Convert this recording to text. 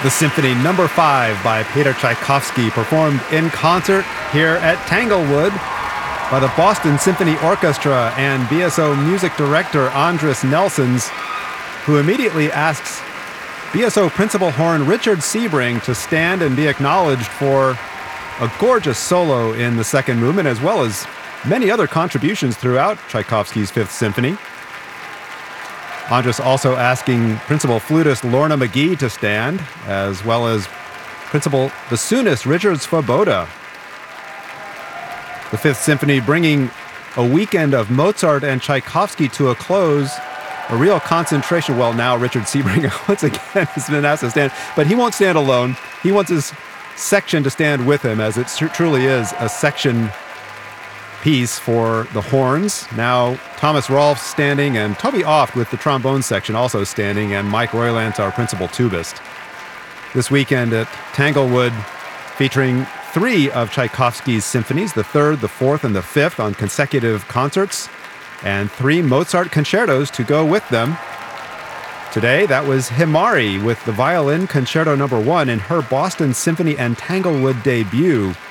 The Symphony No. 5 by Peter Tchaikovsky, performed in concert here at Tanglewood by the Boston Symphony Orchestra and BSO music director Andris Nelsons, who immediately asks BSO principal horn Richard Sebring to stand and be acknowledged for a gorgeous solo in the second movement, as well as many other contributions throughout Tchaikovsky's Fifth Symphony. Andris also asking principal flutist Lorna McGee to stand, as well as principal bassoonist Richard Svoboda. The Fifth Symphony bringing a weekend of Mozart and Tchaikovsky to a close, a real concentration. Well, now Richard Sebring once again has been asked to stand, but he won't stand alone. He wants his section to stand with him, as it truly is a section piece for the horns. Now Thomas Rolfe standing, and Toby Oft with the trombone section also standing, and Mike Roylance, our principal tubist. This weekend at Tanglewood, featuring 3 of Tchaikovsky's symphonies, the 3rd, the 4th, and the 5th on consecutive concerts, and 3 Mozart concertos to go with them. Today, that was Himari with the Violin Concerto No. 1 in her Boston Symphony and Tanglewood debut.